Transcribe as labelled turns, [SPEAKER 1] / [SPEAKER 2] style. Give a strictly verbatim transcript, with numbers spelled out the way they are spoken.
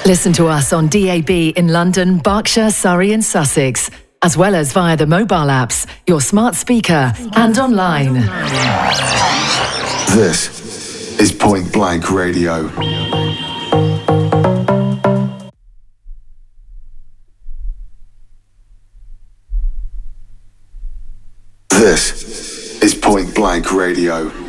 [SPEAKER 1] Listen to us on D A B in London, Berkshire, Surrey and Sussex, as well as via the mobile apps, your smart speaker and online.
[SPEAKER 2] This is Point Blank Radio. This is Point Blank Radio.